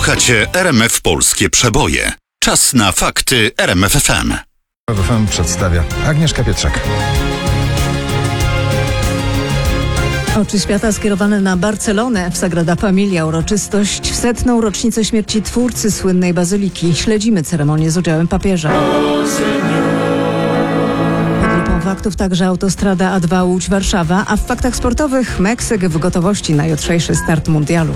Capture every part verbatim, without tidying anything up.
Słuchacie R M F Polskie Przeboje. Czas na fakty R M F F M. R M F F M przedstawia Agnieszka Pietrzak. Oczy świata skierowane na Barcelonę. W Sagrada Familia uroczystość w setną rocznicę śmierci twórcy słynnej bazyliki. Śledzimy ceremonię z udziałem papieża. Pod lupą faktów także autostrada A dwa Łódź-Warszawa, a w faktach sportowych Meksyk w gotowości na jutrzejszy start mundialu.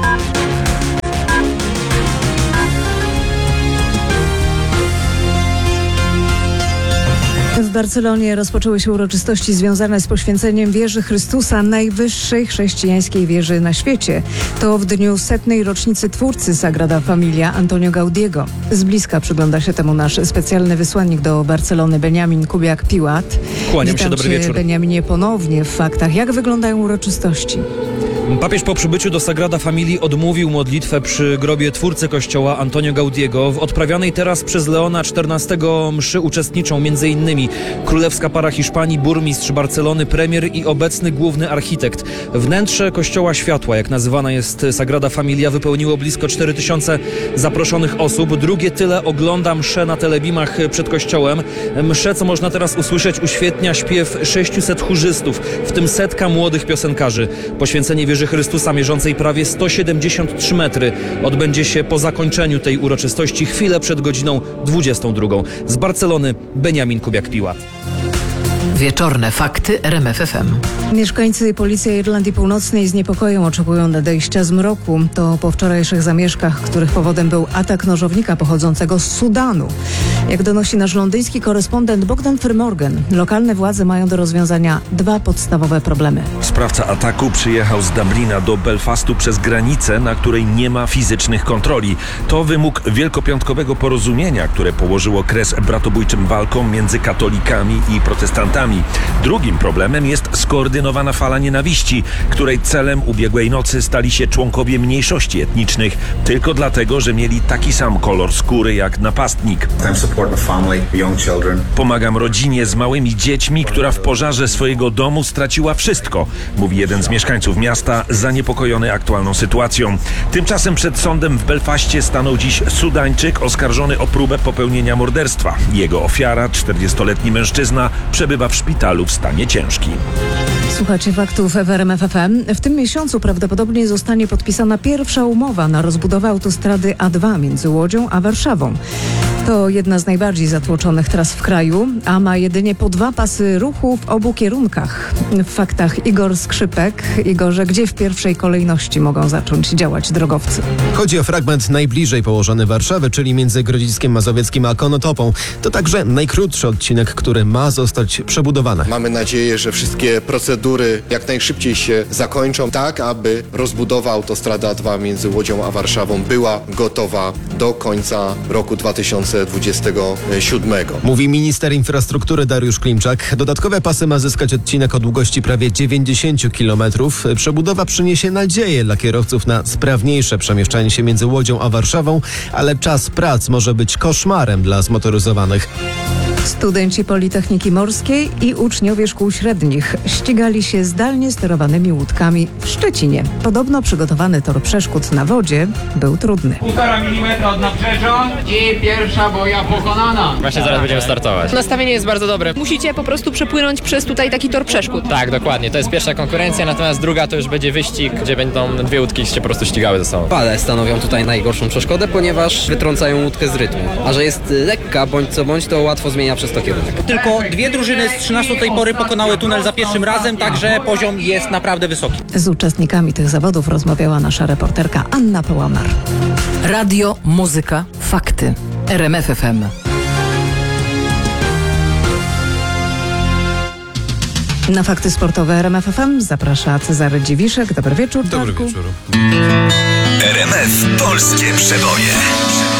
W Barcelonie rozpoczęły się uroczystości związane z poświęceniem wieży Chrystusa, najwyższej chrześcijańskiej wieży na świecie. To w dniu setnej rocznicy twórcy Sagrada Familia Antonio Gaudiego. Z bliska przygląda się temu nasz specjalny wysłannik do Barcelony Benjamin Kubiak-Piłat. Kłaniam się, dobry wieczór. Benjaminie, ponownie w faktach. Jak wyglądają uroczystości? Papież po przybyciu do Sagrada Familii odmówił modlitwę przy grobie twórcy kościoła Antonio Gaudiego. W odprawianej teraz przez Leona czternastego mszy uczestniczą m.in. królewska para Hiszpanii, burmistrz Barcelony, premier i obecny główny architekt. Wnętrze Kościoła Światła, jak nazywana jest Sagrada Familia, wypełniło blisko cztery tysiące zaproszonych osób. Drugie tyle ogląda mszę na telebimach przed kościołem. Mszę, co można teraz usłyszeć, uświetnia śpiew sześciuset chórzystów, w tym setka młodych piosenkarzy. Poświęcenie wieży Chrystusa, mierzącej prawie sto siedemdziesiąt trzy metry, odbędzie się po zakończeniu tej uroczystości chwilę przed godziną dwudziestą drugą. Z Barcelony Benjamin Kubiak-Piłat. Wieczorne fakty R M F F M. Mieszkańcy i policja Irlandii Północnej z niepokojem oczekują nadejścia zmroku. To po wczorajszych zamieszkach, których powodem był atak nożownika pochodzącego z Sudanu. Jak donosi nasz londyński korespondent Bogdan Firmorgan, lokalne władze mają do rozwiązania dwa podstawowe problemy. Sprawca ataku przyjechał z Dublina do Belfastu przez granicę, na której nie ma fizycznych kontroli. To wymóg wielkopiątkowego porozumienia, które położyło kres bratobójczym walkom między katolikami i protestantami. Drugim problemem jest skoordynowana fala nienawiści, której celem ubiegłej nocy stali się członkowie mniejszości etnicznych tylko dlatego, że mieli taki sam kolor skóry jak napastnik. Pomagam rodzinie z małymi dziećmi, która w pożarze swojego domu straciła wszystko, mówi jeden z mieszkańców miasta, zaniepokojony aktualną sytuacją. Tymczasem przed sądem w Belfaście stanął dziś Sudańczyk oskarżony o próbę popełnienia morderstwa. Jego ofiara, czterdziestoletni mężczyzna, przebywa w szpitalu w stanie ciężkim. Słuchacie faktów w R M F F M. W tym miesiącu prawdopodobnie zostanie podpisana pierwsza umowa na rozbudowę autostrady A dwa między Łodzią a Warszawą. To jedna z najbardziej zatłoczonych tras w kraju, a ma jedynie po dwa pasy ruchu w obu kierunkach. W faktach Igor Skrzypek. Igorze, gdzie w pierwszej kolejności mogą zacząć działać drogowcy? Chodzi o fragment najbliżej położony Warszawy, czyli między Grodziskiem Mazowieckim a Konotopą. To także najkrótszy odcinek, który ma zostać przebudowany. Mamy nadzieję, że wszystkie procedury jak najszybciej się zakończą, tak aby rozbudowa autostrady A dwa między Łodzią a Warszawą była gotowa do końca roku dwa tysiące dwudziestego siódmego. Mówi minister infrastruktury Dariusz Klimczak. Dodatkowe pasy ma zyskać odcinek o długości prawie dziewięćdziesiąt kilometrów. Przebudowa przyniesie nadzieję dla kierowców na sprawniejsze przemieszczanie się między Łodzią a Warszawą, ale czas prac może być koszmarem dla zmotoryzowanych. Studenci Politechniki Morskiej i uczniowie szkół średnich ścigali się zdalnie sterowanymi łódkami w Szczecinie. Podobno przygotowany tor przeszkód na wodzie był trudny. Półtora milimetra od nabrzeża i pierwsza boja pokonana. Właśnie zaraz będziemy startować. Nastawienie jest bardzo dobre. Musicie po prostu przepłynąć przez tutaj taki tor przeszkód. Tak, dokładnie. To jest pierwsza konkurencja, natomiast druga to już będzie wyścig, gdzie będą dwie łódki się po prostu ścigały ze sobą. Fale stanowią tutaj najgorszą przeszkodę, ponieważ wytrącają łódkę z rytmu. A że jest lekka, bądź co bądź, to łatwo zmienia przez to kierunek. Tylko dwie drużyny z trzynastu do tej pory pokonały tunel za pierwszym razem, także poziom jest naprawdę wysoki. Z uczestnikami tych zawodów rozmawiała nasza reporterka Anna Połamar. Radio, muzyka, fakty. R M F F M. Na fakty sportowe R M F F M zaprasza Cezary Dziwiszek. Dobry wieczór. Dobry Darku. wieczór. R M F Polskie Przeboje.